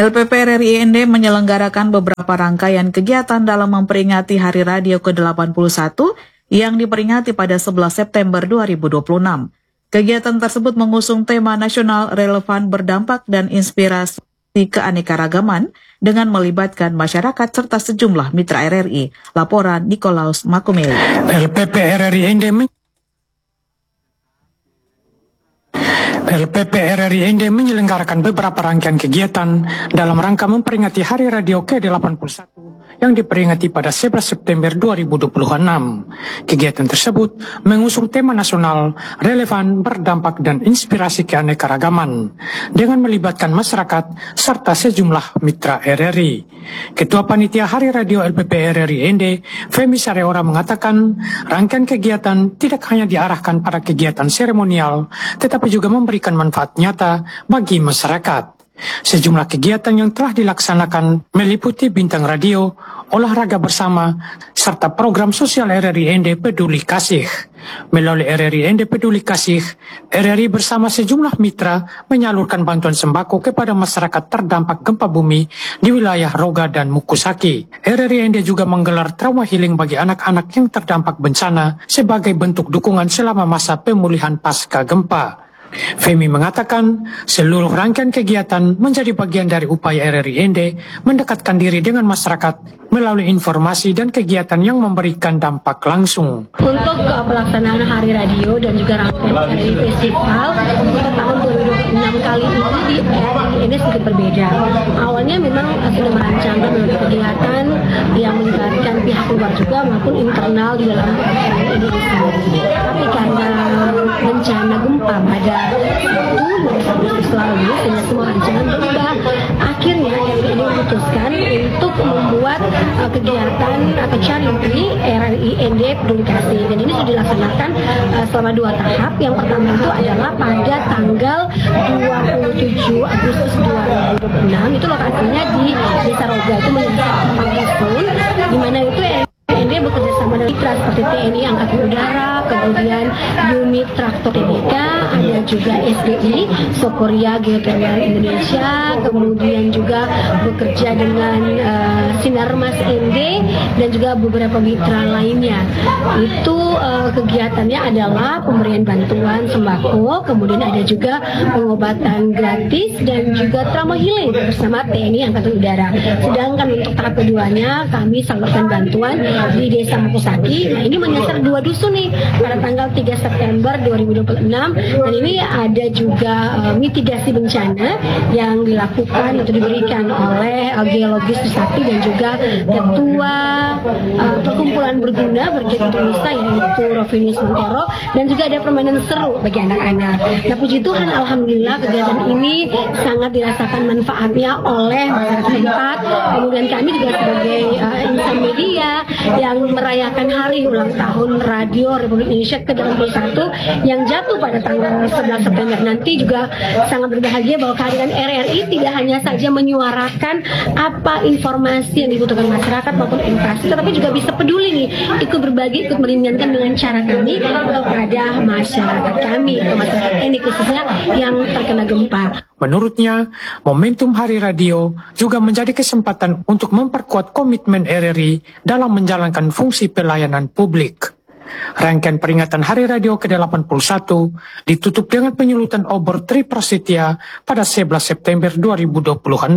LPP RRI IND menyelenggarakan beberapa rangkaian kegiatan dalam memperingati Hari Radio ke-81 yang diperingati pada 11 September 2026. Kegiatan tersebut mengusung tema nasional relevan, berdampak, dan inspirasi keanekaragaman dengan melibatkan masyarakat serta sejumlah mitra RRI. Laporan Nikolaus Makumeli. LPP RRI IND menyelenggarakan beberapa rangkaian kegiatan dalam rangka memperingati Hari Radio ke-81 yang diperingati pada 11 September 2026. Kegiatan tersebut mengusung tema nasional relevan, berdampak, dan inspirasi keanekaragaman dengan melibatkan masyarakat serta sejumlah mitra RRI. Ketua Panitia Hari Radio LPP RRI IND, Femi Sareora, mengatakan rangkaian kegiatan tidak hanya diarahkan pada kegiatan seremonial, tetapi juga memberikan manfaat nyata bagi masyarakat. Sejumlah kegiatan yang telah dilaksanakan meliputi bintang radio, olahraga bersama, serta program sosial RRI IND Peduli Kasih. Melalui RRI IND Peduli Kasih, RRI bersama sejumlah mitra menyalurkan bantuan sembako kepada masyarakat terdampak gempa bumi di wilayah Roga dan Mukusaki. RRI IND juga menggelar trauma healing bagi anak-anak yang terdampak bencana sebagai bentuk dukungan selama masa pemulihan pasca gempa. Femi mengatakan seluruh rangkaian kegiatan menjadi bagian dari upaya RRI IND mendekatkan diri dengan masyarakat melalui informasi dan kegiatan yang memberikan dampak langsung. Untuk pelaksanaan Hari Radio dan juga rangkaian RRI Festival pada tahun 2026 kali ini di RRI IND sedikit berbeda. Awalnya memang sudah merancang berbagai kegiatan yang melibatkan pihak luar juga maupun internal di dalam RRI IND sendiri. Tapi karena bencana gempa pada Agustus lalu sehingga semua rencana berubah, akhirnya RRI IND memutuskan untuk membuat kegiatan atau charity RRI IND Peduli Kasih, dan ini sudah dilaksanakan selama 2 tahap. Yang pertama itu adalah pada tanggal 27 Agustus 2026, itu lokasinya di Desa Roga, itu menyasar 4 dusun, di mana itu RRI bekerja sama dengan mitra seperti TNI Angkatan Udara, kemudian unit traktor TBK, ada juga SDI, Sokoria Geotermal Indonesia, kemudian juga bekerja dengan Sinarmas ND dan juga beberapa mitra lainnya. Itu kegiatannya adalah pemberian bantuan sembako, kemudian ada juga pengobatan gratis dan juga trauma healing bersama TNI Angkatan Udara. Sedangkan untuk tahap keduanya kami salurkan bantuan di Desa Mukusaki. Nah, ini menyasar 2 dusun nih pada tanggal 3 September 2026, dan ini ada juga mitigasi bencana yang dilakukan atau diberikan oleh Geologis Trisakti dan juga Ketua Perkumpulan Berguna Bergiat untuk Nusa yaitu Rovinius Montero, dan juga ada permainan seru bagi anak-anak. Nah, puji Tuhan, alhamdulillah kegiatan ini sangat dirasakan manfaatnya oleh masyarakat tempat. Kemudian kami juga sebagai insan media yang merayakan hari ulang tahun Radio Republik Indonesia ke-81 yang jatuh pada tanggal 11 September nanti juga sangat berbahagia bahwa kehadiran RRI tidak hanya saja menyuarakan apa informasi yang dibutuhkan masyarakat maupun edukasi, tetapi juga bisa peduli nih, ikut berbagi, ikut meringankan dengan cara kami kepada masyarakat kami, atau masyarakat ini khususnya yang terkena gempa. Menurutnya, momentum Hari Radio juga menjadi kesempatan untuk memperkuat komitmen RRI dalam menjalankan fungsi pelayanan publik. Rangkaian peringatan Hari Radio ke-81 ditutup dengan penyulutan obor Tri Prasetya pada 11 September 2026.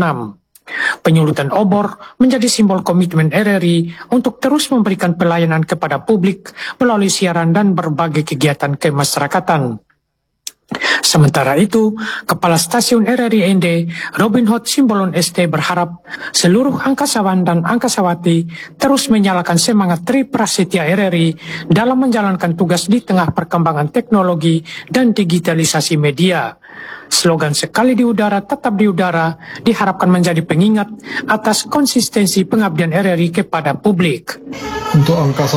Penyulutan obor menjadi simbol komitmen RRI untuk terus memberikan pelayanan kepada publik melalui siaran dan berbagai kegiatan kemasyarakatan. Sementara itu, Kepala Stasiun RRI IND, Robin Hood Simbolon ST, berharap seluruh angkasawan dan angkasawati terus menyalakan semangat Tri Prasetya RRI dalam menjalankan tugas di tengah perkembangan teknologi dan digitalisasi media. Slogan "Sekali di udara, tetap di udara" diharapkan menjadi pengingat atas konsistensi pengabdian RRI kepada publik. Untuk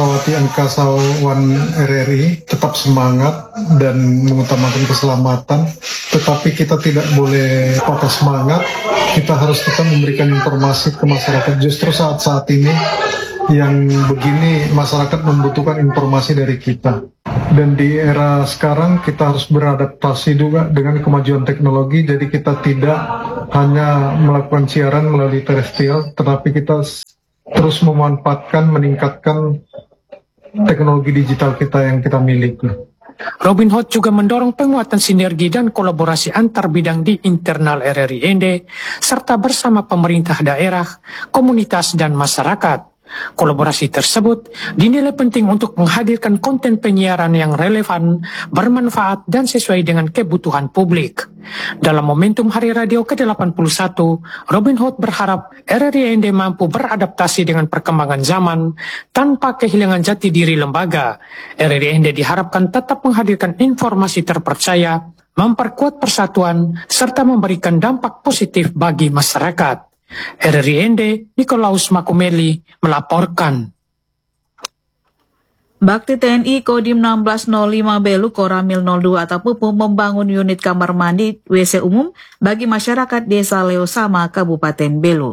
angkasawan RRI tetap semangat dan mengutamakan keselamatan, tetapi kita tidak boleh patah semangat. Kita harus tetap memberikan informasi ke masyarakat. Justru saat-saat ini yang begini, masyarakat membutuhkan informasi dari kita. Dan di era sekarang kita harus beradaptasi juga dengan kemajuan teknologi, jadi kita tidak hanya melakukan siaran melalui terestrial, tetapi kita terus memanfaatkan, meningkatkan teknologi digital kita yang kita miliki. Robin Hood juga mendorong penguatan sinergi dan kolaborasi antar bidang di internal RRI ND, serta bersama pemerintah daerah, komunitas, dan masyarakat. Kolaborasi tersebut dinilai penting untuk menghadirkan konten penyiaran yang relevan, bermanfaat, dan sesuai dengan kebutuhan publik. Dalam momentum Hari Radio ke-81, Robin Hood berharap RRI ND mampu beradaptasi dengan perkembangan zaman tanpa kehilangan jati diri lembaga. RRI ND diharapkan tetap menghadirkan informasi terpercaya, memperkuat persatuan, serta memberikan dampak positif bagi masyarakat. RRI ND, Nikolaus Makumeli melaporkan. Bakti TNI Kodim 1605 Belu Koramil 02 Atapupu membangun unit kamar mandi WC umum bagi masyarakat Desa Leosama, Kabupaten Belu.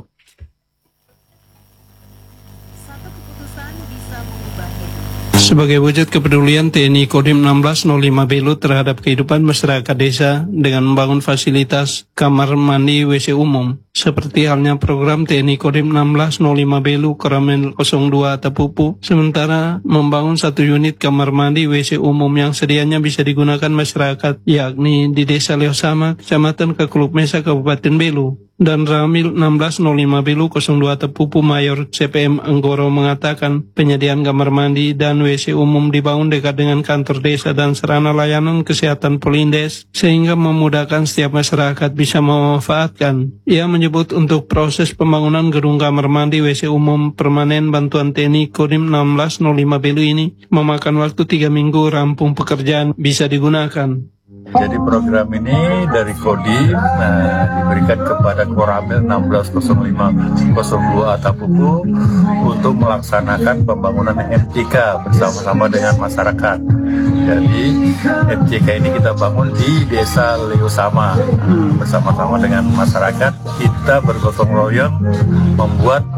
Sebagai wujud kepedulian TNI Kodim 1605 Belu terhadap kehidupan masyarakat desa dengan membangun fasilitas kamar mandi WC umum, seperti halnya program TNI Kodim 1605 Belu Koramil 02 Tapupu, sementara membangun satu unit kamar mandi WC umum yang sedianya bisa digunakan masyarakat, yakni di Desa Leosama, Kecamatan Kakuluk Mesa, Kabupaten Belu. Dan Ramil 1605 Belu 02 Tepupu Mayor CPM Anggoro mengatakan penyediaan kamar mandi dan WC umum dibangun dekat dengan kantor desa dan sarana layanan kesehatan Polindes sehingga memudahkan setiap masyarakat bisa memanfaatkan. Ia menyebut untuk proses pembangunan gedung kamar mandi WC umum permanen bantuan TNI Kodim 1605 Belu ini memakan waktu 3 minggu rampung pekerjaan bisa digunakan. Jadi program ini dari Kodim diberikan kepada Koramil 160502 Atapupu untuk melaksanakan pembangunan MCK bersama-sama dengan masyarakat. Jadi MCK ini kita bangun di Desa Leosama bersama-sama dengan masyarakat. Kita bergotong royong membuat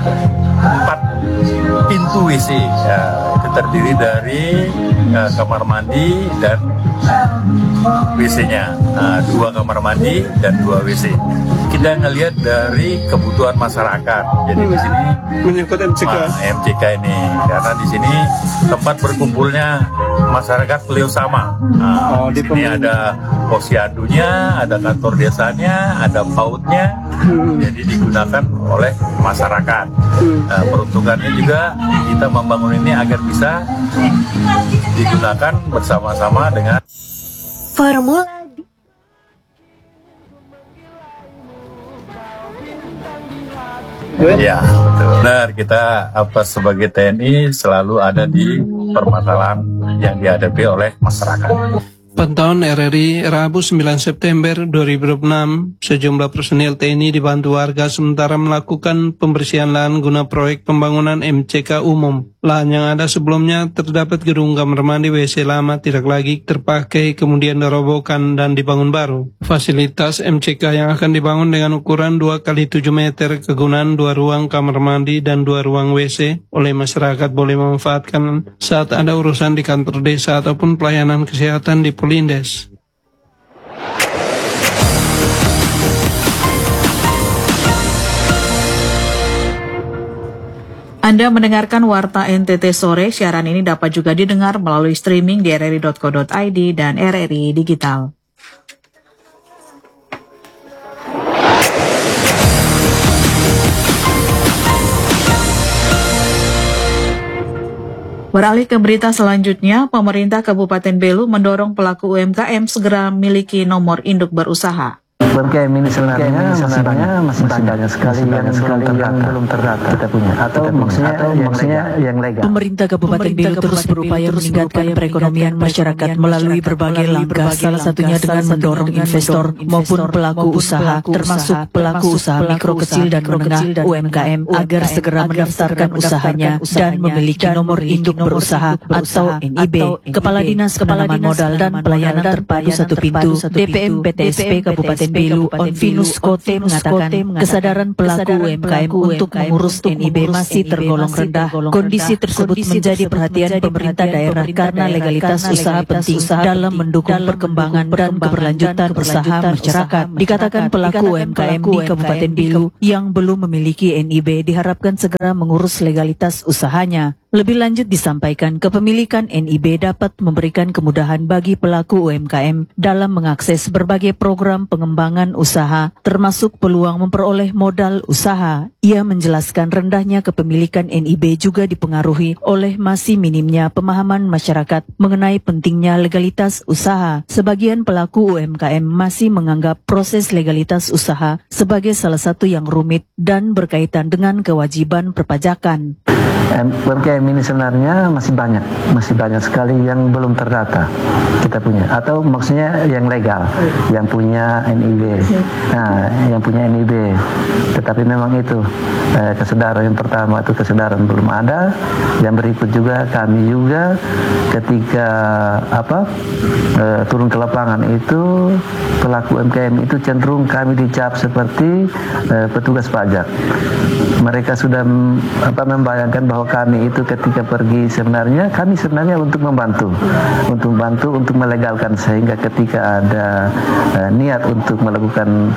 4 pintu WC. Itu terdiri dari kamar mandi dan WC-nya, 2 kamar mandi dan 2 WC. Kita ngelihat dari kebutuhan masyarakat. Jadi di sini menyangkut MCK ini, karena di sini tempat berkumpulnya masyarakat Leosama. Di sini ada posyandunya, ada kantor desanya, ada PAUD-nya. Jadi digunakan oleh masyarakat. Peruntukannya juga kita membangun ini agar bisa digunakan bersama-sama dengan Formula. Ya, betul. Benar, kita sebagai TNI selalu ada di permasalahan yang dihadapi oleh masyarakat. Pantauan RRI Rabu 9 September 2026, sejumlah personil TNI dibantu warga sementara melakukan pembersihan lahan guna proyek pembangunan MCK umum. Lahan yang ada sebelumnya terdapat gedung kamar mandi WC lama tidak lagi terpakai kemudian dirobohkan dan dibangun baru. Fasilitas MCK yang akan dibangun dengan ukuran 2x7 meter, kegunaan 2 ruang kamar mandi dan 2 ruang WC oleh masyarakat boleh memanfaatkan saat ada urusan di kantor desa ataupun pelayanan kesehatan di Polindes. Anda mendengarkan Warta NTT Sore. Siaran ini dapat juga didengar melalui streaming di rri.co.id dan RRI Digital. Beralih ke berita selanjutnya, pemerintah Kabupaten Belu mendorong pelaku UMKM segera memiliki nomor induk berusaha. UMKM ini sebenarnya masih banyak sekali yang belum terdata kita punya atau maksudnya yang legal. Pemerintah Kabupaten Belu terus berupaya meningkatkan perekonomian masyarakat melalui berbagai langkah, salah satunya dengan mendorong investor maupun pelaku usaha, termasuk pelaku usaha mikro kecil dan menengah UMKM agar segera mendaftarkan usahanya dan memiliki nomor induk berusaha atau NIB. Kepala Dinas Penanaman Modal dan Pelayanan Terpadu Satu Pintu DPM PTSP Kabupaten Belu, Onvinus Kote mengatakan kesadaran pelaku UMKM untuk mengurus NIB masih tergolong rendah. Kondisi tersebut menjadi perhatian pemerintah daerah karena legalitas usaha penting dalam mendukung perkembangan dan keberlanjutan usaha masyarakat. Dikatakan pelaku UMKM di Kabupaten Belu yang belum memiliki NIB diharapkan segera mengurus legalitas usahanya. Lebih lanjut disampaikan, kepemilikan NIB dapat memberikan kemudahan bagi pelaku UMKM dalam mengakses berbagai program pengembangan usaha, termasuk peluang memperoleh modal usaha. Ia menjelaskan rendahnya kepemilikan NIB juga dipengaruhi oleh masih minimnya pemahaman masyarakat mengenai pentingnya legalitas usaha. Sebagian pelaku UMKM masih menganggap proses legalitas usaha sebagai salah satu yang rumit dan berkaitan dengan kewajiban perpajakan. UMKM ini sebenarnya masih banyak sekali yang belum terdata kita punya, atau maksudnya yang legal, yang punya NIB, yang punya NIB. Tetapi memang itu kesadaran yang pertama itu kesadaran belum ada. Yang berikut juga kami juga ketika turun ke lapangan itu pelaku UMKM itu cenderung kami dicap seperti petugas pajak. Mereka sudah membayangkan bahwa kami itu ketika pergi kami sebenarnya untuk membantu untuk melegalkan, sehingga ketika ada niat untuk melakukan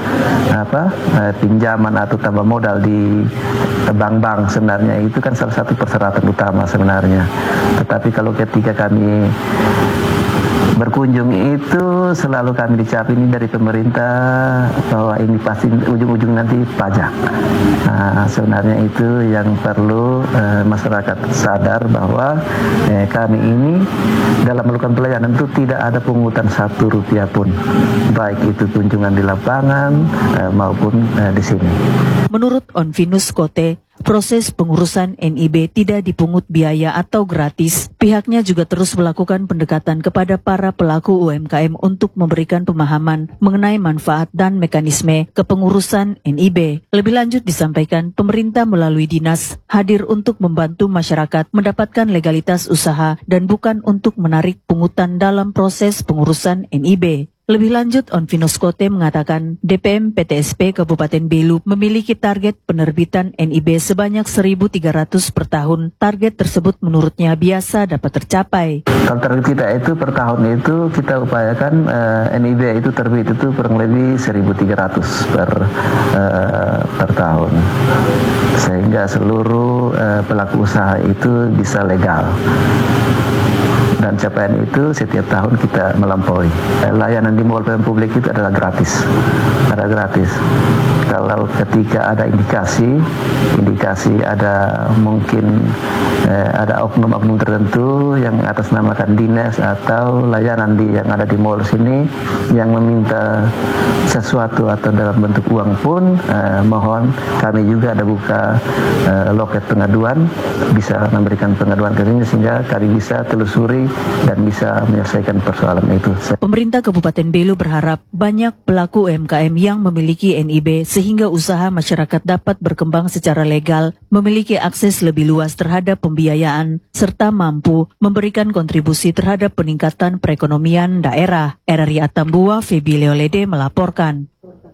pinjaman atau tambah modal di bank-bank, sebenarnya itu kan salah satu persyaratan utama sebenarnya. Tetapi kalau ketika kami berkunjung itu selalu kami dicap ini dari pemerintah bahwa ini pasti ujung-ujung nanti pajak. Sebenarnya itu yang perlu masyarakat sadar bahwa kami ini dalam melakukan pelayanan itu tidak ada pungutan Rp1 pun, baik itu kunjungan di lapangan maupun di sini. Menurut Onvinus Kote, proses pengurusan NIB tidak dipungut biaya atau gratis. Pihaknya juga terus melakukan pendekatan kepada para pelaku UMKM untuk memberikan pemahaman mengenai manfaat dan mekanisme kepengurusan NIB. Lebih lanjut disampaikan, pemerintah melalui dinas hadir untuk membantu masyarakat mendapatkan legalitas usaha dan bukan untuk menarik pungutan dalam proses pengurusan NIB. Lebih lanjut, Onvinus Kote mengatakan DPM PTSP Kabupaten Belu memiliki target penerbitan NIB sebanyak 1.300 per tahun. Target tersebut menurutnya biasa dapat tercapai. Kalau target kita itu per tahun itu kita upayakan NIB itu terbit itu kurang lebih 1.300 per tahun, sehingga seluruh pelaku usaha itu bisa legal. Dan capaian itu setiap tahun kita melampaui. Layanan di mall pelayanan publik itu adalah gratis. Kalau ketika ada indikasi ada mungkin ada oknum-oknum tertentu yang atasnamakan dinas atau layanan yang ada di mall sini yang meminta sesuatu atau dalam bentuk uang pun, mohon kami juga ada buka loket pengaduan, bisa memberikan pengaduan ke sini sehingga kami bisa telusuri dan bisa menyelesaikan persoalan itu. Pemerintah Kabupaten Belu berharap banyak pelaku UMKM yang memiliki NIB sehingga usaha masyarakat dapat berkembang secara legal, memiliki akses lebih luas terhadap pembiayaan, serta mampu memberikan kontribusi terhadap peningkatan perekonomian daerah. RRI Atambua, Febi Leolede melaporkan.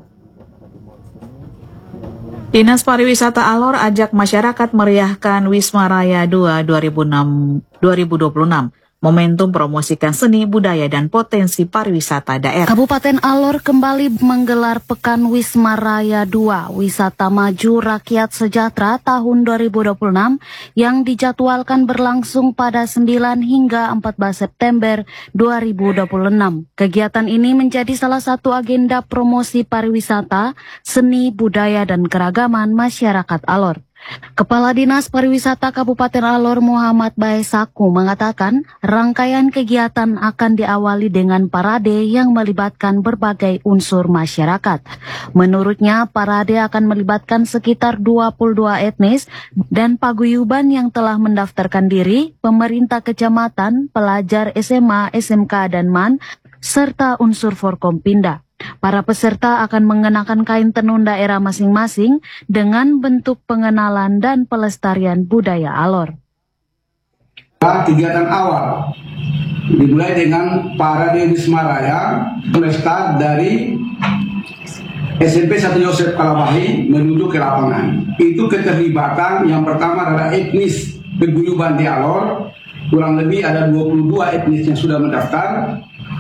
Dinas Pariwisata Alor ajak masyarakat meriahkan Wisma Raya 2 2026. Momentum promosikan seni, budaya, dan potensi pariwisata daerah. Kabupaten Alor kembali menggelar Pekan Wisma Raya 2 Wisata Maju Rakyat Sejahtera tahun 2026 yang dijadwalkan berlangsung pada 9 hingga 14 September 2026. Kegiatan ini menjadi salah satu agenda promosi pariwisata, seni, budaya, dan keragaman masyarakat Alor. Kepala Dinas Pariwisata Kabupaten Alor Muhammad Baesaku mengatakan rangkaian kegiatan akan diawali dengan parade yang melibatkan berbagai unsur masyarakat. Menurutnya parade akan melibatkan sekitar 22 etnis dan paguyuban yang telah mendaftarkan diri, pemerintah kecamatan, pelajar SMA, SMK, dan MAN, serta unsur Forkompinda. Para peserta akan mengenakan kain tenun daerah masing-masing dengan bentuk pengenalan dan pelestarian budaya Alor. Kegiatan awal dimulai dengan parade Wisma Raya, mulai start dari SMP 1 Yosef Kalabahi menuju ke lapangan. Itu keterlibatan yang pertama adalah etnis Paguyuban di Alor, kurang lebih ada 22 etnis yang sudah mendaftar.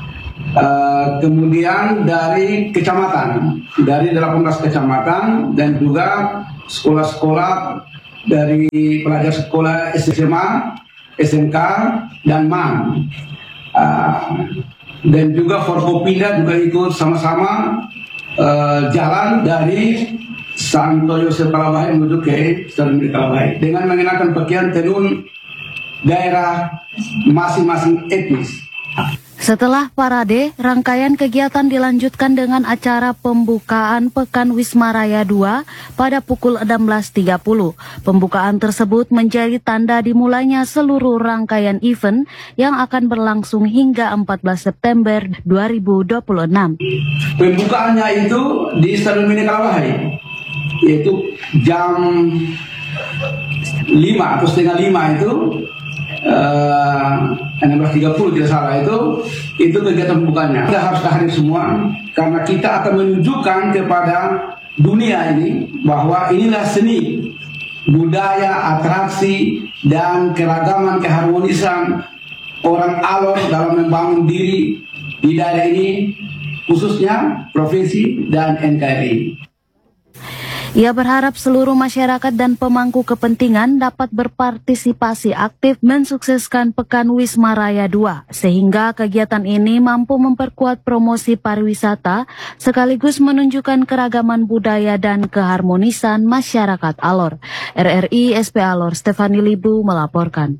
Kemudian dari kecamatan, dari 18 kecamatan, dan juga sekolah-sekolah dari pelajar sekolah SMA, SMK, dan MAN. Dan juga Forkopinda juga ikut sama-sama jalan dari Santo Yosef Kalabahi menuju ke Stadion Kalabahi dengan mengenakan pakaian tenun daerah masing-masing etnis. Setelah parade, rangkaian kegiatan dilanjutkan dengan acara pembukaan Pekan Wisma Raya 2 pada pukul 16.30. Pembukaan tersebut menjadi tanda dimulainya seluruh rangkaian event yang akan berlangsung hingga 14 September 2026. Pembukaannya itu di Stadion Mini Kalabahi, yaitu jam 5 atau setengah 5 itu 16.30 tidak salah, itu kegiatan pembukanya. Kita harus hadir semua karena kita akan menunjukkan kepada dunia ini bahwa inilah seni, budaya, atraksi, dan keragaman keharmonisan orang Alor dalam membangun diri di daerah ini, khususnya provinsi dan NKRI. Ia berharap seluruh masyarakat dan pemangku kepentingan dapat berpartisipasi aktif mensukseskan Pekan Wisma Raya 2, sehingga kegiatan ini mampu memperkuat promosi pariwisata sekaligus menunjukkan keragaman budaya dan keharmonisan masyarakat Alor. RRI SP Alor Stefani Libu melaporkan.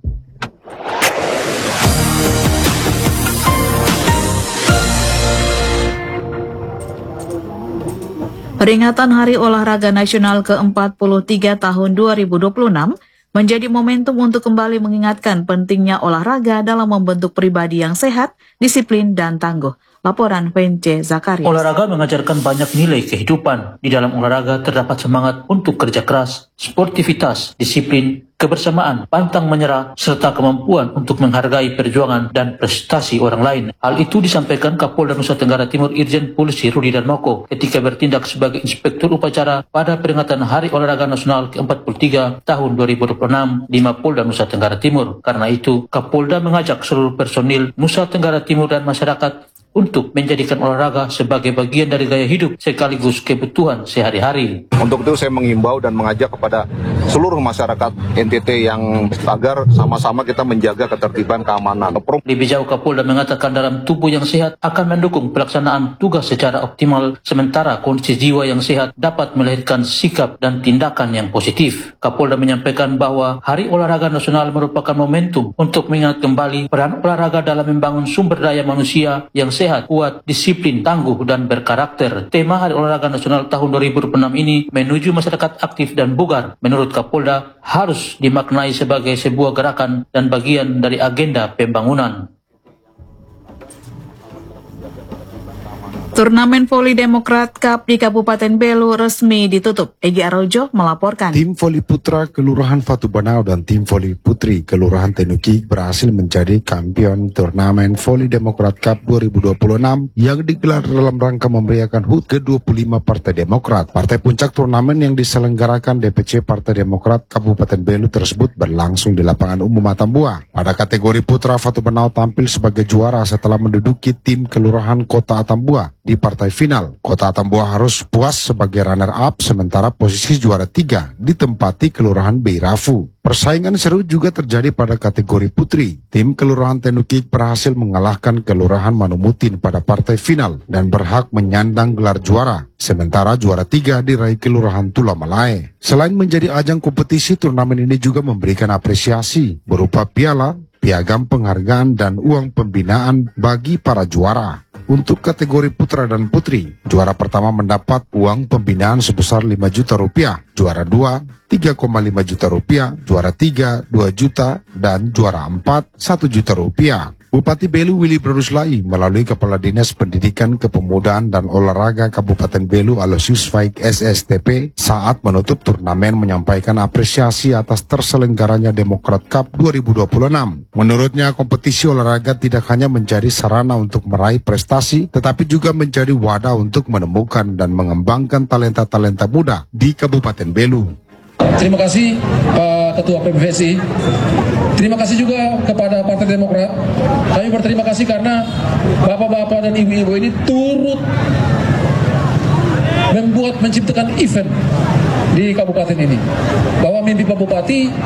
Peringatan Hari Olahraga Nasional ke-43 tahun 2026 menjadi momentum untuk kembali mengingatkan pentingnya olahraga dalam membentuk pribadi yang sehat, disiplin, dan tangguh. Laporan Vence Zakarias. Olahraga mengajarkan banyak nilai kehidupan. Di dalam olahraga terdapat semangat untuk kerja keras, sportivitas, disiplin, kebersamaan, pantang menyerah, serta kemampuan untuk menghargai perjuangan dan prestasi orang lain. Hal itu disampaikan Kapolda Nusa Tenggara Timur Irjen Polisi Rudi Darmoko ketika bertindak sebagai inspektur upacara pada peringatan Hari Olahraga Nasional ke-43 tahun 2026 di Mapolda Nusa Tenggara Timur. Karena itu, Kapolda mengajak seluruh personil Nusa Tenggara Timur dan masyarakat untuk menjadikan olahraga sebagai bagian dari gaya hidup sekaligus kebutuhan sehari-hari. Untuk itu saya mengimbau dan mengajak kepada seluruh masyarakat NTT yang agar sama-sama kita menjaga ketertiban keamanan. Lebih jauh, Kapolda mengatakan dalam tubuh yang sehat akan mendukung pelaksanaan tugas secara optimal, sementara kondisi jiwa yang sehat dapat melahirkan sikap dan tindakan yang positif. Kapolda menyampaikan bahwa Hari Olahraga Nasional merupakan momentum untuk mengingat kembali peran olahraga dalam membangun sumber daya manusia yang sehat, kuat, disiplin, tangguh, dan berkarakter. Tema Hari Olahraga Nasional tahun 2026 ini menuju masyarakat aktif dan bugar. Menurut Kapolda, harus dimaknai sebagai sebuah gerakan dan bagian dari agenda pembangunan. Turnamen voli Demokrat Cup di Kabupaten Belu resmi ditutup. Egy Araujo melaporkan. Tim voli putra Kelurahan Fatu Banau dan tim voli putri Kelurahan Tenukik berhasil menjadi kampion turnamen voli Demokrat Cup 2026 yang digelar dalam rangka memeriahkan HUT ke-25 Partai Demokrat. Partai puncak turnamen yang diselenggarakan DPC Partai Demokrat Kabupaten Belu tersebut berlangsung di lapangan umum Atambua. Pada kategori putra, Fatu Banau tampil sebagai juara setelah menduduki tim Kelurahan Kota Atambua. Di partai final, Kota Atambua harus puas sebagai runner-up, sementara posisi juara 3 ditempati Kelurahan Beirafu. Persaingan seru juga terjadi pada kategori putri. Tim Kelurahan Tenukik berhasil mengalahkan Kelurahan Manumutin pada partai final dan berhak menyandang gelar juara. Sementara juara 3 diraih Kelurahan Tulamalae. Selain menjadi ajang kompetisi, turnamen ini juga memberikan apresiasi berupa piala, piagam penghargaan, dan uang pembinaan bagi para juara. Untuk kategori putra dan putri, juara pertama mendapat uang pembinaan sebesar 5 juta rupiah, juara 2 3,5 juta rupiah, juara 3 2 juta, dan juara 4 1 juta rupiah. Bupati Belu Willy Beruslai melalui Kepala Dinas Pendidikan Kepemudaan dan Olahraga Kabupaten Belu Aloysius Faik SSTP saat menutup turnamen menyampaikan apresiasi atas terselenggaranya Demokrat Cup 2026. Menurutnya kompetisi olahraga tidak hanya menjadi sarana untuk meraih prestasi, tetapi juga menjadi wadah untuk menemukan dan mengembangkan talenta-talenta muda di Kabupaten Belu. Terima kasih Pak Ketua PBVSI. Terima kasih juga kepada Partai Demokrat. Kami berterima kasih karena bapak-bapak dan ibu-ibu ini turut menciptakan event di kabupaten ini. Bahwa mimpi Pak Bupati